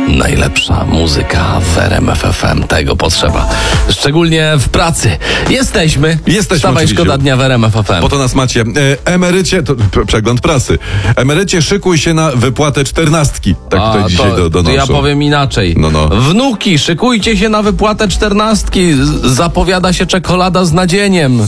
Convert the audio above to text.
Najlepsza muzyka w RMF FM. Tego potrzeba. Szczególnie w pracy. Jesteśmy. Wstawaj, oczywiście. szkoda dnia w RMF FM. Po to nas macie. Emerycie, to przegląd prasy. Emerycie, szykuj się na wypłatę 14. Tak tutaj dzisiaj to donoszą. ja powiem inaczej. No. Wnuki, szykujcie się na wypłatę 14. Zapowiada się czekolada z nadzieniem.